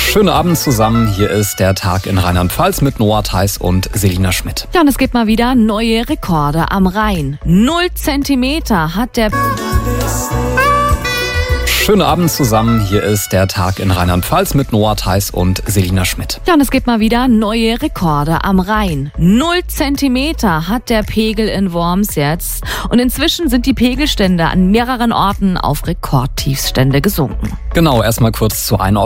Schönen Abend zusammen. Hier ist der Tag in Rheinland-Pfalz mit Noah Theis und Selina Schmidt. Ja, und es gibt mal wieder neue Rekorde am Rhein. 0 Zentimeter hat der... Schönen Abend zusammen. Hier ist der Tag in Rheinland-Pfalz mit Noah Theis und Selina Schmidt. Ja, und es gibt mal wieder neue Rekorde am Rhein. 0 Zentimeter hat der Pegel in Worms jetzt. Und inzwischen sind die Pegelstände an mehreren Orten auf Rekordtiefstände gesunken. Genau, erstmal kurz zur Einordnung.